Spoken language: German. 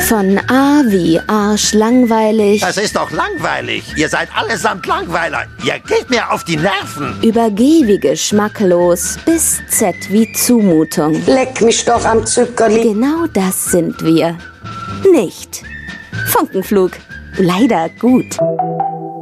Von A wie arschlangweilig. Das ist doch langweilig. Ihr seid allesamt Langweiler. Ihr geht mir auf die Nerven. Über G wie geschmacklos bis Z wie Zumutung. Leck mich doch am Zuckerli. Genau das sind wir. Nicht. Funkenflug. Leider gut.